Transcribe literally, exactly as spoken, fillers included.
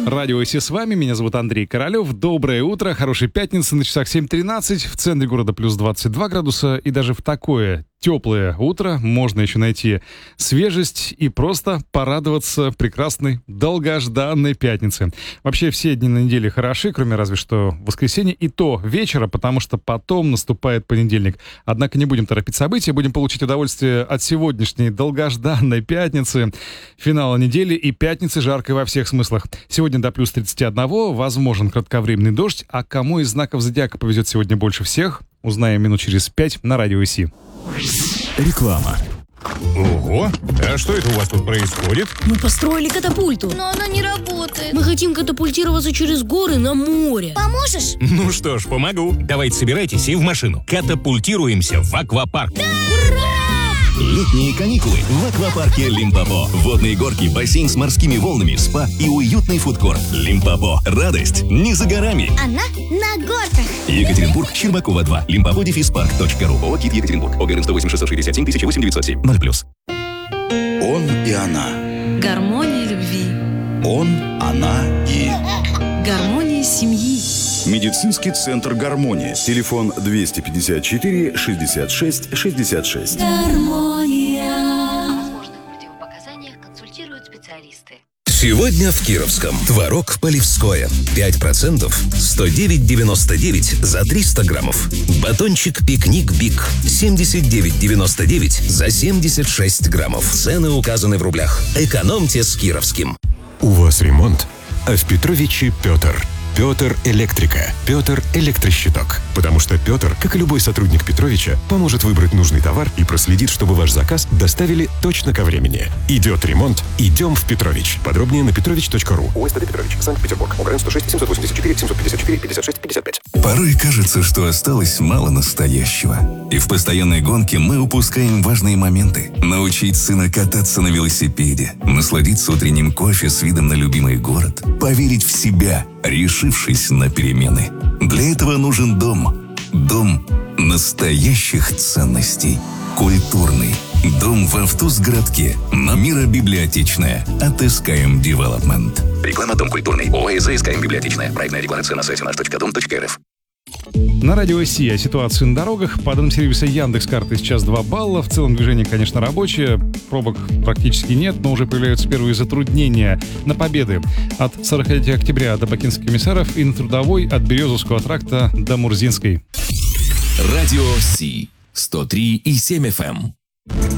Радио ИС с вами, меня зовут Андрей Королёв. Доброе утро, хорошей пятницы, на часах семь тринадцать, в центре города плюс двадцать два градуса, и даже в такое теплое утро можно еще найти свежесть и просто порадоваться прекрасной долгожданной пятнице. Вообще все дни на неделе хороши, кроме разве что воскресенья, и то вечера, потому что потом наступает понедельник. Однако не будем торопить события, будем получить удовольствие от сегодняшней долгожданной пятницы, финала недели и пятницы жаркой во всех смыслах. Сегодня до плюс тридцать один, возможен кратковременный дождь, а кому из знаков зодиака повезет сегодня больше всех, узнаем минут через пять на Радио ИС. Реклама. Ого, а что это у вас тут происходит? Мы построили катапульту. Но она не работает. Мы хотим катапультироваться через горы на море. Поможешь? Ну что ж, помогу. Давайте собирайтесь и в машину. Катапультируемся в аквапарк. Да! Летние каникулы в аквапарке Лимпопо. Водные горки, бассейн с морскими волнами, спа и уютный фудкорт. Лимпопо. Радость не за горами. Она на горках. Екатеринбург, Щербакова два. Лимпопо дефис парк точка ру. ООО «КИТ Екатеринбург». ОГРН сто восемь шестьсот шестьдесят семь тысяча восемь девятьсот семь. ноль плюс. Он и она. Гармония любви. Он, она и... Гармония семьи. Медицинский центр «Гармония». Телефон двести пятьдесят четыре шестьдесят шесть шестьдесят шесть. Гармония. О возможных противопоказаниях консультируют специалисты. Сегодня в Кировском. Творог Полевское. пять процентов. сто девять девяносто девять за триста граммов. Батончик Пикник Биг. семьдесят девять девяносто девять за семьдесят шесть граммов. Цены указаны в рублях. Экономьте с Кировским. У вас ремонт, а в Петровиче Петр. Петр Электрика. Петр Электрощиток. Потому что Петр, как и любой сотрудник Петровича, поможет выбрать нужный товар и проследит, чтобы ваш заказ доставили точно ко времени. Идет ремонт, идем в Петрович. Подробнее на петрович точка ру. ОСТД Петрович, Санкт-Петербург. ОГРН сто шесть семьсот восемьдесят четыре семьсот пятьдесят четыре пятьдесят шесть пятьдесят пять. Порой кажется, что осталось мало настоящего. И в постоянной гонке мы упускаем важные моменты. Научить сына кататься на велосипеде, насладиться утренним кофе с видом на любимый город, поверить в себя, решившись на перемены. Для этого нужен дом. Дом настоящих ценностей. Культурный. Дом в Автузгородке. Номера библиотечная. От эс ка эм Development. Реклама «Дом культурный». ОАО эс ка эм Библиотечная. Проектная декларация на сайте наш точка дом точка эр эф. На Радио ИС о ситуации на дорогах. По данным сервиса Яндекс.Карты сейчас два балла. В целом движение, конечно, рабочее. Пробок практически нет, но уже появляются первые затруднения на Победы. От сорока девятого октября до Бакинских комиссаров и на Трудовой от Березовского тракта до Мурзинской. Радио Си. сто три и семь эф эм.